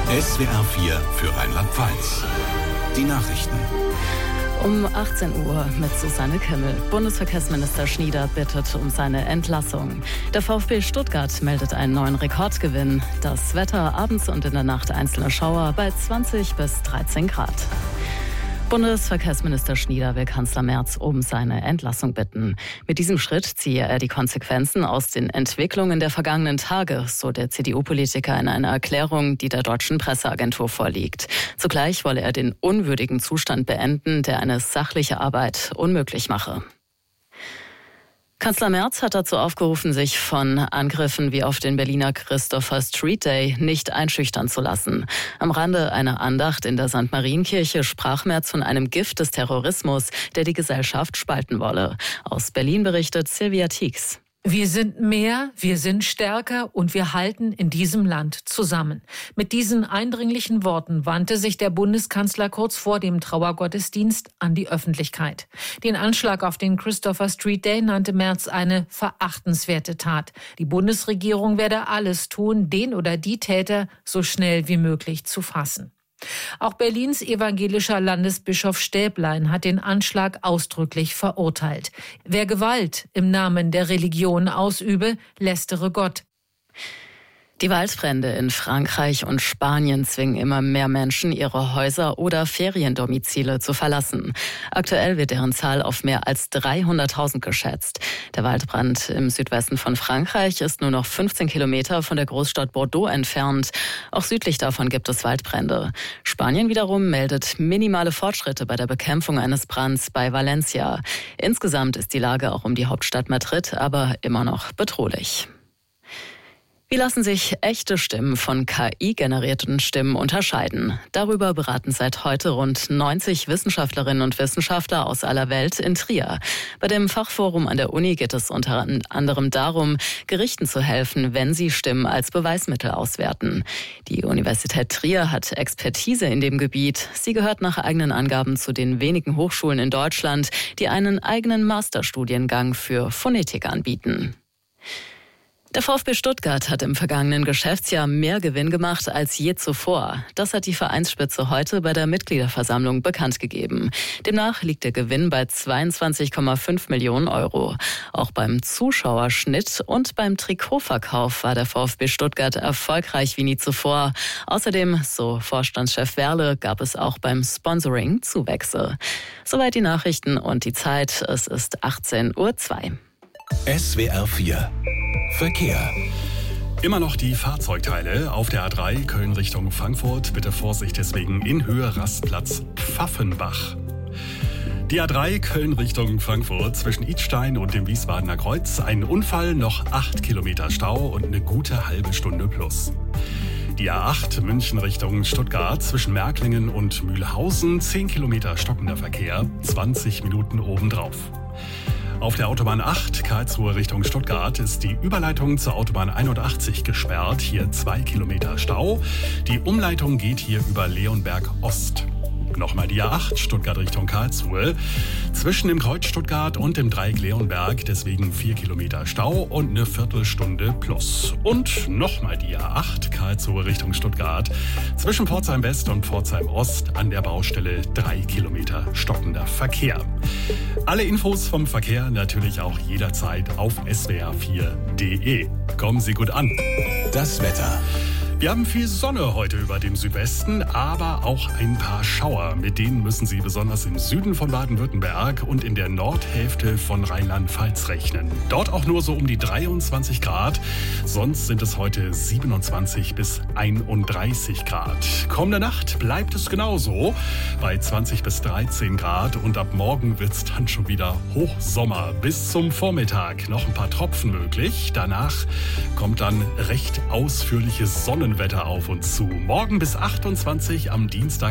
SWR 4 für Rheinland-Pfalz. Die Nachrichten. Um 18 Uhr mit Susanne Kimmel. Bundesverkehrsminister Schnieder bittet um seine Entlassung. Der VfB Stuttgart meldet einen neuen Rekordgewinn. Das Wetter abends und in der Nacht einzelne Schauer bei 20 bis 13 Grad. Bundesverkehrsminister Schnieder will Kanzler Merz um seine Entlassung bitten. Mit diesem Schritt ziehe er die Konsequenzen aus den Entwicklungen der vergangenen Tage, so der CDU-Politiker in einer Erklärung, die der deutschen Presseagentur vorliegt. Zugleich wolle er den unwürdigen Zustand beenden, der eine sachliche Arbeit unmöglich mache. Kanzler Merz hat dazu aufgerufen, sich von Angriffen wie auf den Berliner Christopher Street Day nicht einschüchtern zu lassen. Am Rande einer Andacht in der St. Marienkirche sprach Merz von einem Gift des Terrorismus, der die Gesellschaft spalten wolle. Aus Berlin berichtet Silvia Tieks. Wir sind mehr, wir sind stärker und wir halten in diesem Land zusammen. Mit diesen eindringlichen Worten wandte sich der Bundeskanzler kurz vor dem Trauergottesdienst an die Öffentlichkeit. Den Anschlag auf den Christopher Street Day nannte Merz eine verachtenswerte Tat. Die Bundesregierung werde alles tun, den oder die Täter so schnell wie möglich zu fassen. Auch Berlins evangelischer Landesbischof Stäblein hat den Anschlag ausdrücklich verurteilt. Wer Gewalt im Namen der Religion ausübe, lästere Gott. Die Waldbrände in Frankreich und Spanien zwingen immer mehr Menschen, ihre Häuser oder Feriendomizile zu verlassen. Aktuell wird deren Zahl auf mehr als 300.000 geschätzt. Der Waldbrand im Südwesten von Frankreich ist nur noch 15 Kilometer von der Großstadt Bordeaux entfernt. Auch südlich davon gibt es Waldbrände. Spanien wiederum meldet minimale Fortschritte bei der Bekämpfung eines Brands bei Valencia. Insgesamt ist die Lage auch um die Hauptstadt Madrid aber immer noch bedrohlich. Wie lassen sich echte Stimmen von KI-generierten Stimmen unterscheiden? Darüber beraten seit heute rund 90 Wissenschaftlerinnen und Wissenschaftler aus aller Welt in Trier. Bei dem Fachforum an der Uni geht es unter anderem darum, Gerichten zu helfen, wenn sie Stimmen als Beweismittel auswerten. Die Universität Trier hat Expertise in dem Gebiet. Sie gehört nach eigenen Angaben zu den wenigen Hochschulen in Deutschland, die einen eigenen Masterstudiengang für Phonetik anbieten. Der VfB Stuttgart hat im vergangenen Geschäftsjahr mehr Gewinn gemacht als je zuvor. Das hat die Vereinsspitze heute bei der Mitgliederversammlung bekannt gegeben. Demnach liegt der Gewinn bei 22,5 Millionen Euro. Auch beim Zuschauerschnitt und beim Trikotverkauf war der VfB Stuttgart erfolgreich wie nie zuvor. Außerdem, so Vorstandschef Werle, gab es auch beim Sponsoring Zuwächse. Soweit die Nachrichten und die Zeit. Es ist 18:02 Uhr. SWR 4 Verkehr. Immer noch die Fahrzeugteile auf der A3 Köln Richtung Frankfurt. Bitte Vorsicht deswegen in Höhe Rastplatz Pfaffenbach. Die A3 Köln Richtung Frankfurt zwischen Idstein und dem Wiesbadener Kreuz. Ein Unfall, noch 8 Kilometer Stau und eine gute halbe Stunde plus. Die A8 München Richtung Stuttgart zwischen Märklingen und Mühlhausen. 10 Kilometer stockender Verkehr, 20 Minuten obendrauf. Auf der Autobahn 8 Karlsruhe Richtung Stuttgart ist die Überleitung zur Autobahn 81 gesperrt. Hier 2 Kilometer Stau. Die Umleitung geht hier über Leonberg Ost. Nochmal die A8 Stuttgart Richtung Karlsruhe. Zwischen dem Kreuz Stuttgart und dem Dreieck Leonberg deswegen 4 Kilometer Stau und eine Viertelstunde plus. Und nochmal die A8 Karlsruhe Richtung Stuttgart. Zwischen Pforzheim West und Pforzheim Ost an der Baustelle 3 Kilometer stockender Verkehr. Alle Infos vom Verkehr natürlich auch jederzeit auf swr4.de. Kommen Sie gut an. Das Wetter. Wir haben viel Sonne heute über dem Südwesten, aber auch ein paar Schauer. Mit denen müssen Sie besonders im Süden von Baden-Württemberg und in der Nordhälfte von Rheinland-Pfalz rechnen. Dort auch nur so um die 23 Grad. Sonst sind es heute 27 bis 31 Grad. Kommende Nacht bleibt es genauso bei 20 bis 13 Grad. Und ab morgen wird es dann schon wieder Hochsommer. Bis zum Vormittag noch ein paar Tropfen möglich. Danach kommt dann recht ausführliches Sonnenwetter auf uns zu. Morgen bis 28, am Dienstag